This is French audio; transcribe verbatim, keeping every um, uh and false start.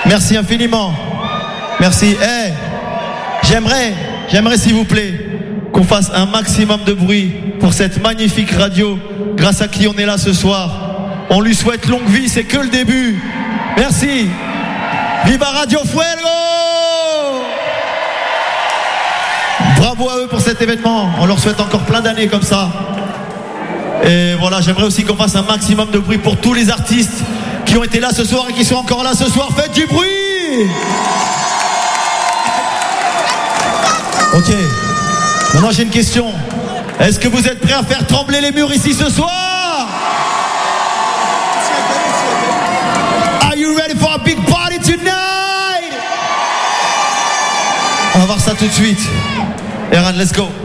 Merci infiniment. Merci. Hey, j'aimerais, j'aimerais s'il vous plaît, qu'on fasse un maximum de bruit pour cette magnifique radio, grâce à qui on est là ce soir. On lui souhaite longue vie, c'est que le début. Merci. Viva Radio Fuego! Bravo à eux pour cet événement. On leur souhaite encore plein d'années comme ça. Et voilà, j'aimerais aussi qu'on fasse un maximum de bruit pour tous les artistes qui ont été là ce soir et qui sont encore là ce soir. Faites du bruit! Ok. Maintenant j'ai une question. Est-ce que vous êtes prêts à faire trembler les murs ici ce soir? Are you ready for a big party tonight? On va voir ça tout de suite. Eran, let's go.